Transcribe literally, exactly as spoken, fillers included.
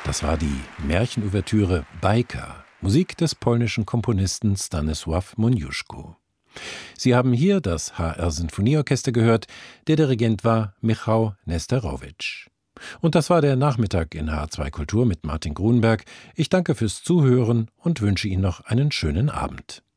Das war die Märchenouvertüre Bajka, Musik des polnischen Komponisten Stanisław Moniuszko. Sie haben hier das H R-Sinfonieorchester gehört, der Dirigent war Michał Nesterowitsch. Und das war der Nachmittag in H R zwei Kultur mit Martin Grunberg. Ich danke fürs Zuhören und wünsche Ihnen noch einen schönen Abend.